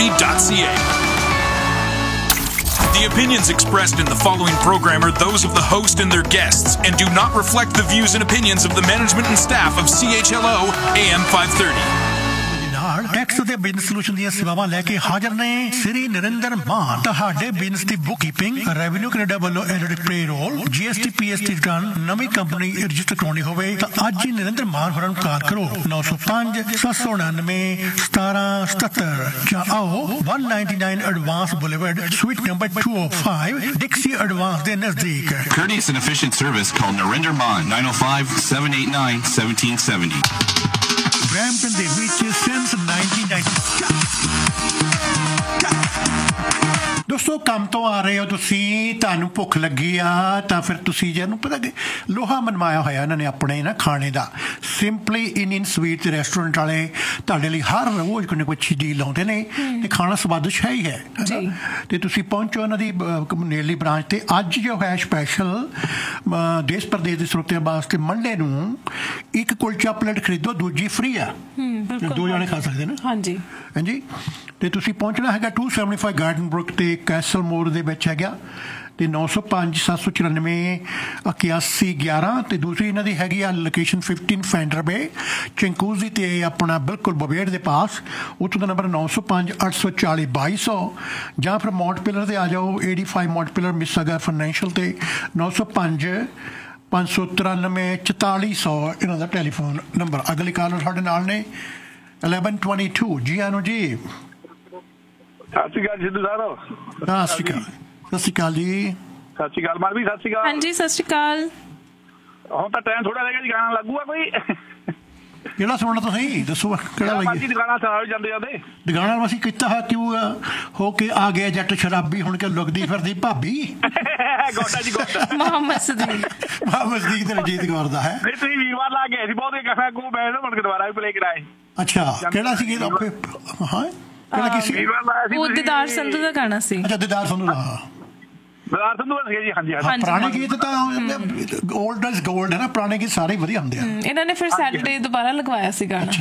The opinions expressed in the following program are those of the host and their guests and do not reflect the views and opinions of the management and staff of CHLO AM 530. Tax ਤੇ business solution ਦੀਆਂ ਸੇਵਾਵਾਂ ਲੈ ਕੇ ਹਾਜ਼ਰ ਨੇ ਸ੍ਰੀ ਨਰਿੰਦਰ ਮਾਨ। ਤੁਹਾਡੇ business ਦੀ book keeping, revenue Canada ਵੱਲੋਂ edit payroll, GST PST return, ਨਵੀਂ company register ਕਰਾਉਣੀ ਹੋਵੇ ਤਾਂ ਅੱਜ ਹੀ ਨਰਿੰਦਰ ਮਾਨ ਹੋਰਾਂ ਨੂੰ ਕਾਲ ਕਰੋ 905 799 1777 ਜਾਂ ਆਓ 199 advance boulevard sweet number 205 ਡਿਕਸੀ advance ਦੇ ਨਜ਼ਦੀਕ। Courteous and efficient service, call Narinder Maan 905 789 1770. Brampton ਦੇ ਵਿੱਚ since 1990 ਦੋਸਤੋ ਕੰਮ ਤੋਂ ਆ ਰਹੇ ਹੋ ਤੁਸੀਂ, ਤੁਹਾਨੂੰ ਭੁੱਖ ਲੱਗੀ ਆ ਤਾਂ ਫਿਰ ਤੁਸੀਂ ਜਿਹਨੂੰ ਪਤਾ ਕਿ ਲੋਹਾ ਮਨਵਾਇਆ ਹੋਇਆ ਇਹਨਾਂ ਨੇ ਆਪਣੇ ਨਾ ਖਾਣੇ ਦਾ। ਸਿੰਪਲੀ ਇੰਡੀਅਨ ਸਵੀਟ ਦੇ ਰੈਸਟੋਰੈਂਟ ਵਾਲੇ ਤੁਹਾਡੇ ਲਈ ਹਰ ਰੋਜ਼ ਕੋਈ ਨਾ ਕੋਈ ਚੀਜ਼ ਲਾਉਂਦੇ ਨੇ ਤੇ ਖਾਣਾ ਸਵਾਦਿਸ਼ ਹੈ ਹੀ ਹੈ ਤੇ ਤੁਸੀਂ ਪਹੁੰਚੋ ਇਹਨਾਂ ਦੀ ਨੇੜਲੀ ਬ੍ਰਾਂਚ ਤੇ। ਅੱਜ ਜੋ ਹੈ ਸਪੈਸ਼ਲ ਦੇਸ਼ ਪ੍ਰਦੇਸ਼ ਦੇ ਸਰੋਤਿਆਂ ਵਾਸਤੇ ਮੰਡੇ ਨੂੰ ਇੱਕ ਕੁਲਚਾ ਪਲੇਟ ਖਰੀਦੋ ਦੂਜੀ ਫ੍ਰੀ ਆ, ਦੋ ਜਣੇ ਖਾ ਸਕਦੇ ਨੇ। ਹਾਂਜੀ ਹਾਂਜੀ ਤੇ ਤੁਸੀਂ ਪਹੁੰਚਣਾ ਹੈਗਾ 275 ਗਾਰਡਨ ਬਰੁਕ ਤੇ ਕੈਸਲ ਮੋਰ ਦੇ ਵਿੱਚ ਹੈਗਾ ਤੇ 905 794 8111 ਤੇ ਦੂਸਰੀ ਇਹਨਾਂ ਦੀ ਹੈਗੀ ਆ ਲੋਕੇਸ਼ਨ 15 ਫੈਂਡਰ ਬੇ ਚਿੰਕੂਜ਼ੀ ਤੇ ਆਪਣਾ ਬਿਲਕੁਲ ਬਵੇੜ ਦੇ ਪਾਸ। ਉੱਥੋਂ ਦਾ ਨੰਬਰ 905 840 2200 ਜਾਂ ਫਿਰ ਮੌਂਟ ਪਿਲਰ ਤੇ ਆ ਜਾਓ 85 ਮੌਂਟ ਪਿਲਰ ਮਿਸਾਗਾ ਫਾਈਨੈਂਸ਼ੀਅਲ ਤੇ 905 593 4400 ਇਹਨਾਂ ਦਾ ਟੈਲੀਫੋਨ ਨੰਬਰ। ਅਗਲੀ ਕਾਲਰ ਸਾਡੇ ਨਾਲ ਨੇ 1122 ਜੀ ਆਨੋ ਜੀ। ਸਤਿ ਸ਼੍ਰੀ ਅਕਾਲ ਸਿੱਧੂ ਸਾਹਿਬ। ਸਤਿ ਸ਼੍ਰੀ ਅਕਾਲ। ਸਤਿ ਸ਼੍ਰੀ ਅਕਾਲ ਜੀ। ਸਤਿ ਸ਼੍ਰੀ ਅਕਾਲ ਮਾਰਵੀ। ਸਤਿ ਸ਼੍ਰੀ ਅਕਾਲ। ਹਾਂਜੀ ਸਤਿ ਸ਼੍ਰੀ ਅਕਾਲ। ਹੁਣ ਤਾਂ ਟਾਈਮ ਥੋੜਾ ਰਹਿ ਗਿਆ ਜੀ, ਗਾਣਾ ਲੱਗੂਗਾ ਕੋਈ? ਕਿਹੜਾ ਸੁਣਨਾ ਤੁਸੀਂ ਦੱਸੋ, ਕਿਹੜਾ ਲਾਈਏ? ਦੁਕਾਨਾਂ ਚਲਾ ਜਾਂਦੇ ਜਾਂਦੇ ਦੁਕਾਨਾਂ ਅਸੀਂ ਕੀਤਾ ਹੈ ਕਿਉਂ ਹੋ ਕੇ ਆ ਗਿਆ ਜੱਟ ਸ਼ਰਾਬੀ ਹੁਣ ਕੇ ਲੁਕਦੀ ਫਿਰਦੀ ਭਾਬੀ। ਗੋਡਾ ਜੀ ਗੋਡਾ। ਮੁਹੰਮਦ ਸਦੀਕ ਤੇ ਰਣਜੀਤ ਕੌਰ ਦਾ ਹੈ। ਨਹੀਂ ਤੁਸੀਂ ਵੀਰਵਾਰ ਲਾ ਕੇ ਸੀ ਬਹੁਤ ਕਹਾ ਕੋ ਮੈਂ ਨਾ ਮੁੜ ਕੇ ਦੁਬਾਰਾ ਵੀ ਪਲੇ ਕਰਾਏ। ਅੱਛਾ ਕਿਹੜਾ ਸੀ? ਹਾਂ ਕਿਹੜਾ ਕੀ ਸੀ? ਉਹ ਦੀਦਾਰ ਸੰਧੂ ਦਾ ਗਾਣਾ ਸੀ। ਅੱਛਾ ਦੀਦਾਰ ਸੰਧੂ ਦਾ। ਜੀ ਹਾਂਜੀ ਪੁਰਾਣੇ ਗੀਤ ਤਾਂ ਓਲਡ ਇਜ਼ ਗੋਲਡ ਹੈ ਨਾ, ਪੁਰਾਣੇ ਗੀਤ ਸਾਰੇ ਵਧੀਆ ਹੁੰਦੇ ਆ। ਇਹਨਾਂ ਨੇ ਫਿਰ ਸੈਟਰਡੇ ਦੁਬਾਰਾ ਲਗਵਾਇਆ ਸੀ ਗਾਣਾ।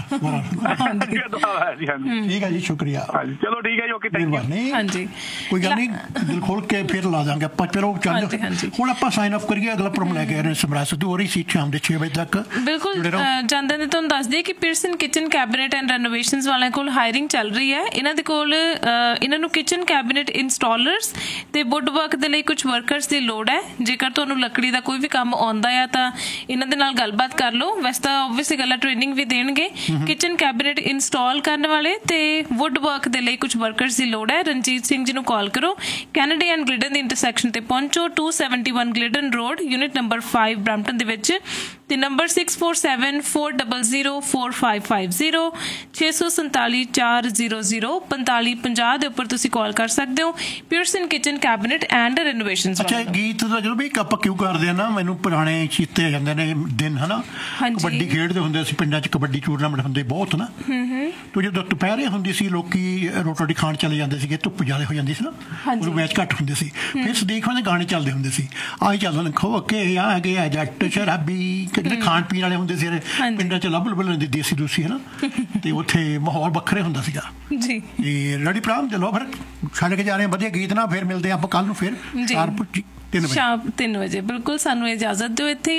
ਠੀਕ ਹੈ ਜੀ, ਸ਼ੁਕਰੀਆ। ਚਲੋ ਠੀਕ ਹੈ ਜੀ, ਓਕੇ ਥੈਂਕ ਯੂ। ਹਾਂਜੀ ਕੋਈ ਗੱਲ ਨਹੀਂ, ਦਿਲ ਖੋਲ ਕੇ ਫਿਰ ਲਾ ਦਾਂਗੇ ਆਪਾਂ। ਫਿਰ ਉਹ ਚੱਲ ਹੁਣ ਆਪਾਂ ਸਾਈਨ ਅਪ ਕਰੀਏ। ਅਗਲਾ ਪ੍ਰੋਗਰਾਮ ਲੈ ਕੇ ਆ ਰਹੇ ਸਮਰਾਟ ਸਿੱਧੂ ਹੋ ਰਹੀ ਸੀ ਸ਼ਾਮ ਦੇ 6 ਵਜੇ ਤੱਕ। ਬਿਲਕੁਲ ਜਾਂਦੇ ਨੇ ਤੁਹਾਨੂੰ ਦੱਸ ਦਈਏ ਕਿ ਪਿਰਸਨ ਕਿਚਨ ਕੈਬਨਿਟ ਐਂਡ ਰੈਨੋਵੇਸ਼ਨਸ ਵਾਲਿਆਂ ਕੋਲ ਹਾਇਰਿੰਗ ਚੱਲ ਰਹੀ ਹੈ। ਇਹਨਾਂ ਦੇ ਕੋਲ ਇਹਨਾਂ ਨੂੰ ਕਿਚਨ ਕੈਬਨਿਟ ਇੰਸਟਾਲਰਸ ਤੇ ਵੁੱਡ ਵਰਕ ਦੇ ਲਈ ਕੁਝ ਵਰਕਰਸ ਦੀ ਲੋੜ ਹੈ। ਜੇਕਰ ਤੁਹਾਨੂੰ ਲੱਕੜੀ ਦਾ ਕੋਈ ਵੀ ਕੰਮ ਆਉਂਦਾ ਆ ਤਾਂ ਇਹਨਾਂ ਦੇ ਨਾਲ ਗੱਲਬਾਤ ਕਰ ਲਓ। ਵੈਸੇ ਤਾਂ ਓਬਵੀਅਸਲੀ ਗੱਲ ਟ੍ਰੇਨਿੰਗ ਵੀ ਦੇਣਗੇ। ਕਿਚਨ ਕੈਬਨਿਟ ਇੰਸਟਾਲ ਕਰਨ ਵਾਲੇ ਤੇ ਵੁੱਡ ਵਰਕ ਦੇ ਲਈ ਕੁਝ ਵਰਕਰਸ ਦੀ ਲੋੜ ਹੈ। ਰਣਜੀਤ ਸਿੰਘ ਜੀ ਨੂੰ ਕਾਲ ਕਰੋ। ਕੈਨੇਡੀ ਐਂਡ ਗਲਿਡਨ ਦੀ ਇੰਟਰਸੈਕਸ਼ਨ ਤੇ ਪਹੁੰਚੋ 271 ਗਲਿਡਨ ਰੋਡ ਯੂਨਿਟ ਨੰਬਰ 5 ਬ੍ਰੈਂਪਟਨ ਦੇ ਵਿੱਚ ਤੇ ਨੰਬਰ 647 400 4550 647 400 4550 ਦੇ ਉੱਪਰ ਤੁਸੀਂ ਕਾਲ ਕਰ ਸਕਦੇ ਹੋ। ਪਿਅਰਸਨ ਕਿਚਨ ਕੈਬਨਿਟ ਐਂਡ ਰੈਨੋਵੇਸ਼ਨਸ। ਅੱਛਾ ਗੀਤ ਦਾ ਜਦੋਂ ਵੀ ਆਪਾਂ ਕਿਉਂ ਕਰਦੇ ਆ ਨਾ, ਮੈਨੂੰ ਪੁਰਾਣੇ ਚੀਤੇ ਆ ਜਾਂਦੇ ਨੇ ਦਿਨ ਹਨਾ। ਕਬੱਡੀ ਖੇਡਦੇ ਹੁੰਦੇ ਸੀ ਪਿੰਡਾਂ 'ਚ, ਕਬੱਡੀ ਟੂਰਨਾਮੈਂਟ ਹੁੰਦੇ ਬਹੁਤ ਨਾ। ਤੇ ਜਦੋਂ ਦੁਪਹਿਰੇ ਹੁੰਦੀ ਸੀ ਲੋਕੀ ਰੋਟੀ ਰੋਟੀ ਖਾਣ ਚਲੇ ਜਾਂਦੇ ਸੀਗੇ, ਧੁੱਪ ਜ਼ਿਆਦਾ ਹੋ ਜਾਂਦੀ ਸੀ ਨਾ, ਉਦੋਂ ਮੈਚ ਘੱਟ ਹੁੰਦੇ ਸੀ। ਫਿਰ ਸਦੀਕ ਦੇ ਗਾਣੇ ਚੱਲਦੇ ਹੁੰਦੇ ਸੀ, ਆਹੀ ਚੱਲਦੇ ਖੋ ਕੇ ਆ ਗਿਆ ਜੱਟ ਸ਼ਰਾਬੀ। ਜਿਹੜੇ ਖਾਣ ਪੀਣ ਵਾਲੇ ਹੁੰਦੇ ਸੀ ਪਿੰਡਾਂ 'ਚ ਲੱਭ ਲੱਭ ਲੈਂਦੇ ਦੇਸੀ ਦੂਸੀ ਹਨਾ, ਤੇ ਉੱਥੇ ਮਾਹੌਲ ਵੱਖਰੇ ਹੁੰਦਾ ਸੀਗਾ ਜੀ। ਰੈਡੀ ਪ੍ਰਾਮ ਚਲੋ ਫਿਰ ਛੱਡ ਕੇ ਜਾ ਰਹੇ ਵਧੀਆ ਗੀਤ ਨਾਲ। ਫਿਰ ਮਿਲਦੇ ਆਪਾਂ ਕੱਲ ਨੂੰ ਫਿਰ 3 ਵਜੇ। ਸ਼ਾਮ 3 ਵਜੇ ਬਿਲਕੁਲ। ਸਾਨੂੰ ਇਜਾਜ਼ਤ ਦਿਓ ਇੱਥੇ।